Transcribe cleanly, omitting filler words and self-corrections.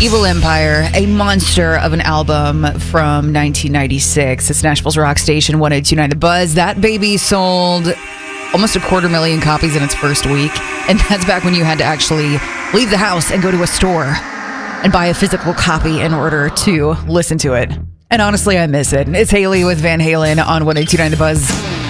Evil Empire, a monster of an album from 1996. It's Nashville's rock station, 102.9 The Buzz. That baby sold almost 250,000 copies in its first week. And that's back when you had to actually leave the house and go to a store and buy a physical copy in order to listen to it. And honestly, I miss it. It's Haley with Van Halen on 102.9 The Buzz.